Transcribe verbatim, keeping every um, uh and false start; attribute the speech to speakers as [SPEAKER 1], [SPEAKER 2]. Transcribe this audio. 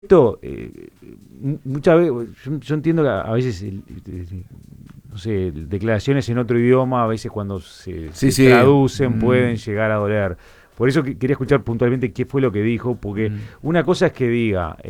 [SPEAKER 1] Esto, eh, muchas veces, yo, yo entiendo que a, a veces, el- el- no sé, declaraciones en otro idioma, a veces cuando se,
[SPEAKER 2] Sí,
[SPEAKER 1] se
[SPEAKER 2] sí.
[SPEAKER 1] traducen pueden
[SPEAKER 2] Mm,
[SPEAKER 1] llegar a doler. Por eso que- quería escuchar puntualmente qué fue lo que dijo, porque
[SPEAKER 2] mm.
[SPEAKER 1] una cosa es que diga,